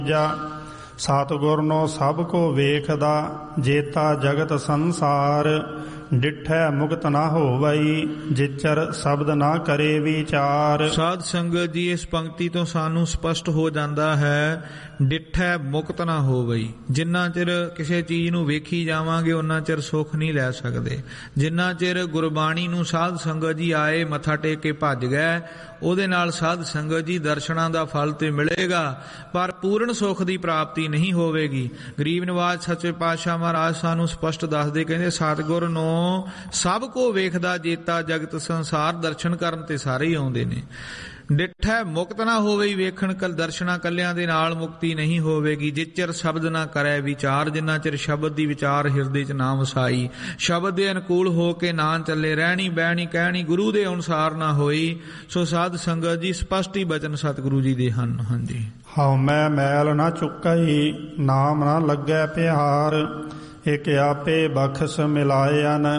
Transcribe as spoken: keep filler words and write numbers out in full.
ਜਾ ਸਤਿਗੁਰ ਨੋ ਸਭ ਕੋ ਵੇਖਦਾ ਜੇਤਾ ਜਗਤ ਸੰਸਾਰ ਡਿਠੈ ਮੁਕਤ ਨਾ ਹੋਵਈ ਜਿਚਰ ਸ਼ਬਦ ਨਾ ਕਰੇ ਵਿਚਾਰ। ਸਾਧ ਸੰਗਤ ਜੀ, ਇਸ ਪੰਕਤੀ ਤੋਂ ਸਾਨੂੰ ਸਪਸ਼ਟ ਹੋ ਜਾਂਦਾ ਹੈ ਡਿਠੈ ਮੁਕਤ ਨਾ ਹੋਵਈ। ਜਿੰਨਾ ਚਿਰ ਕਿਸੇ ਚੀਜ਼ ਨੂੰ ਵੇਖੀ ਜਾਵਾਂਗੇ ਉਹਨਾਂ ਚਿਰ ਸੁੱਖ ਨਹੀਂ ਲੈ ਸਕਦੇ। ਜਿੰਨਾ ਚਿਰ ਗੁਰਬਾਣੀ ਨੂੰ ਸਾਧ ਸੰਗਤ ਜੀ ਆਏ ਮੱਥਾ ਟੇਕ ਕੇ ਭੱਜ ਗਏ, ਉਹਦੇ ਨਾਲ ਸਾਧ ਸੰਗਤ ਜੀ ਦਰਸ਼ਨਾਂ ਦਾ ਫਲ ਤੇ ਮਿਲੇਗਾ, ਪਰ ਪੂਰਨ ਸੁੱਖ ਦੀ ਪ੍ਰਾਪਤੀ ਨਹੀਂ ਹੋਵੇਗੀ। ਗਰੀਬ ਨਿਵਾਜ ਸੱਚੇ ਪਾਤਸ਼ਾਹ ਮਹਾਰਾਜ ਸਾਨੂੰ ਸਪਸ਼ਟ ਦੱਸਦੇ, ਕਹਿੰਦੇ ਸਤਿਗੁਰ ਨੂੰ ਸਭ ਕੋ ਵੇਖਦਾ ਜੇਤਾ ਜਗਤ ਸੰਸਾਰ। ਦਰਸ਼ਨ ਕਰਨ ਤੇ ਸਾਰੇ ਹੀ ਆਉਂਦੇ ਨੇ। ਡਿਠੈ ਮੁਕਤ ਨਾ ਹੋਵੇ, ਵੇਖਣ ਕਲ ਦਰਸ਼ਨਾਂ ਕੱਲਿਆਂ ਦੇ ਨਾਲ ਮੁਕਤੀ ਨਹੀਂ ਹੋਵੇਗੀ। ਜਿਚਰ ਸ਼ਬਦ ਨਾ ਕਰੇ ਵਿਚਾਰ, ਜਿੰਨਾ ਚਿਰ ਸ਼ਬਦ ਦੀ ਵਿਚਾਰ ਹਿਰਦੇ ਚ ਨਾ ਵਸਾਈ, ਸ਼ਬਦ ਦੇ ਅਨੁਕੂਲ ਹੋ ਕੇ ਨਾ ਚੱਲੇ, ਰਹਿਣੀ ਬਹਿਣੀ ਕਹਿਣੀ ਗੁਰੂ ਦੇ ਅਨੁਸਾਰ ਨਾ ਹੋਈ। ਸੋ ਸਾਧ ਸੰਗਤ ਜੀ, ਸਪਸ਼ਟ ਹੀ ਬਚਨ ਸਤਿਗੁਰੂ ਜੀ ਦੇ ਹਨ। ਹਾਂਜੀ। ਹਉ ਮੈਂ ਮੈਲ ਨਾ ਚੁੱਕਈ ਨਾਮ ਨਾ ਲੱਗੈ ਪਿਹਾਰ, ਇਕ ਆਪੇ ਬਖਸ਼ ਮਿਲਾਇਨ